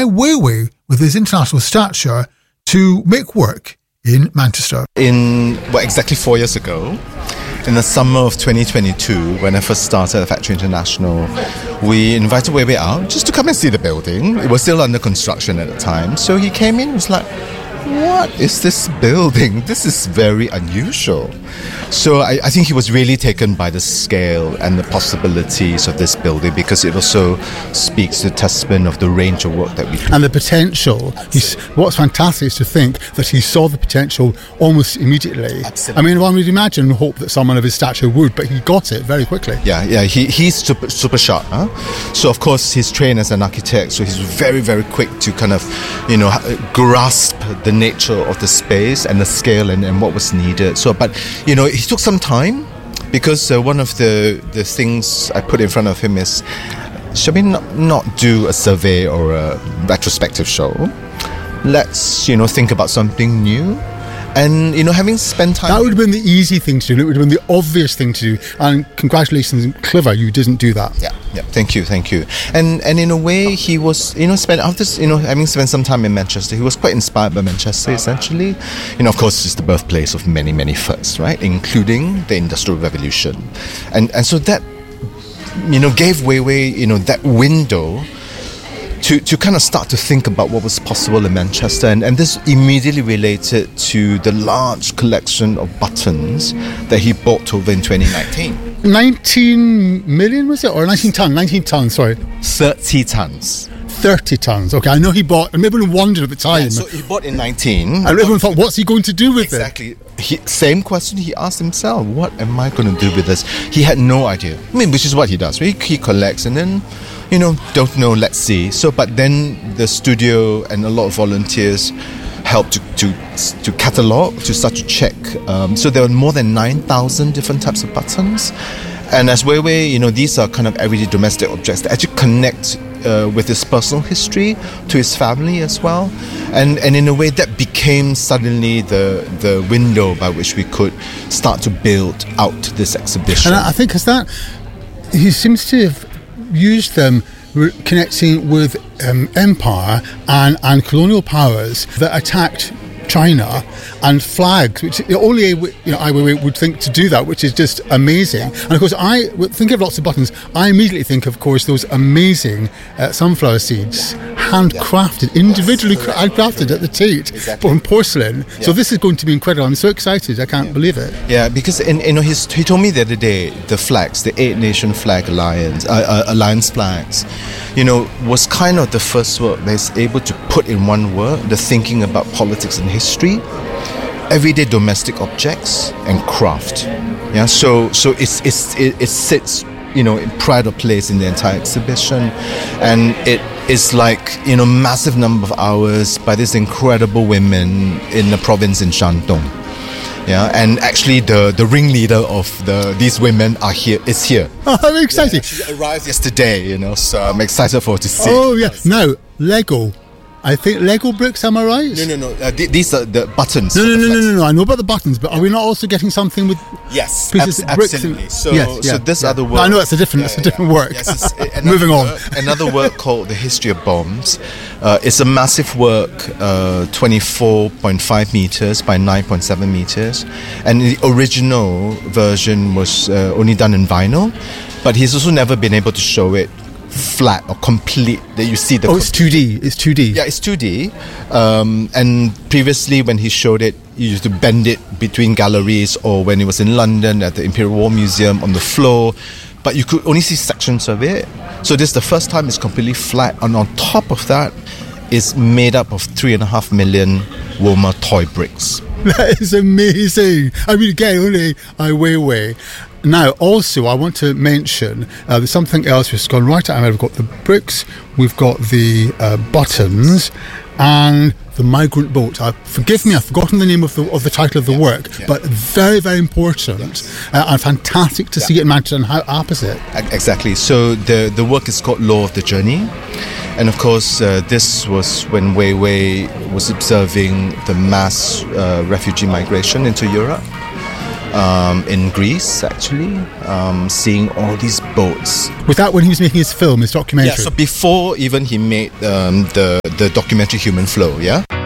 Ai Weiwei, with his international stature, to make work in Manchester. Exactly 4 years ago, in the summer of 2022, when I first started at Factory International, we invited Weiwei out just to come and see the building. It was still under construction at the time. So he came in and was like, what is this building? This is very unusual. So I think he was really taken by the scale and the possibilities of this building, because it also speaks to the testament of the range of work that we do. And the potential. What's fantastic is to think that he saw the potential almost immediately. Absolutely. I mean, one would imagine and hope that someone of his stature would, but he got it very quickly. Yeah, he's super sharp. Huh? So of course he's trained as an architect, so he's very, very quick to kind of, grasp the nature of the space and the scale and what was needed. So, but it took some time, because one of the things I put in front of him is, shall we not do a survey or a retrospective show? Let's think about something new. And having spent time, that would have been the easy thing to do. It would have been the obvious thing to do. And congratulations, clever, you didn't do that. Yeah. Thank you. And in a way, he was having spent some time in Manchester, he was quite inspired by Manchester. Essentially, of course, it's the birthplace of many, many firsts, right? Including the Industrial Revolution, and so that gave Weiwei that window to kind of start to think about what was possible in Manchester, and this immediately related to the large collection of buttons that he bought over in 2019. 19 million, was it? Or 19 tons? 19 tons, sorry. 30 tons. 30 tons. Okay, I know he bought, and everyone wondered at the time. Yeah, so he bought in 19. And everyone thought, what's he going to do with it? Exactly. Same question he asked himself. What am I going to do with this? He had no idea. I mean, which is what he does. He collects and then, don't know, let's see. So, but then the studio and a lot of volunteers helped to catalogue, to start to check. So there were more than 9,000 different types of buttons. And as Weiwei, these are kind of everyday domestic objects that actually connect with his personal history, to his family as well. And in a way that became suddenly the window by which we could start to build out this exhibition. And I think he seems to have used them connecting with empire and colonial powers that attacked China, and flags, which only Ai Weiwei would think to do that, which is just amazing. And of course, I think of lots of buttons. I immediately think, of course, those amazing sunflower seeds, handcrafted, individually handcrafted at the Tate, from porcelain. Yeah. So this is going to be incredible. I'm so excited. I can't believe it. Yeah, because he told me the other day, the flags, the 8-nation flag alliance flags, was kind of the first work that's able to put in one word the thinking about politics and history, everyday domestic objects, and craft. Yeah, so it sits in pride of place in the entire exhibition, and it is like massive number of hours by these incredible women in the province in Shandong. Yeah, and actually the ringleader of these women is here. Oh, I'm excited. Yeah, she arrived yesterday, so I'm excited for her to see. Oh yeah, now Lego. I think Lego bricks, am I right? No. These are the buttons. No. I know about the buttons, but are we not also getting something with pieces of bricks? Absolutely. So this other work. I know it's a different work. Yes, Moving on. Another work called The History of Bombs. It's a massive work, 24.5 meters by 9.7 meters, and the original version was only done in vinyl, but he's also never been able to show it flat or complete, that you see the... it's 2D. It's 2D. Yeah, it's 2D. And previously when he showed it, you used to bend it between galleries, or when it was in London at the Imperial War Museum on the floor, but you could only see sections of it. So this is the first time it's completely flat, and on top of that is made up of 3.5 million Woma toy bricks. That is amazing. I mean, again, only Ai Weiwei. Now, also, I want to mention there's something else which has gone right out. We've got the bricks, we've got the buttons, and the migrant boat. Forgive me, I've forgotten the name of the title of the work, but very, very important and fantastic to see it in Manchester, and how opposite. Exactly. So the work is called Law of the Journey. And of course, this was when Weiwei was observing the mass refugee migration into Europe. in Greece, actually, seeing all these boats. Was that when he was making his film, his documentary? Yeah, so before even he made the documentary Human Flow, yeah?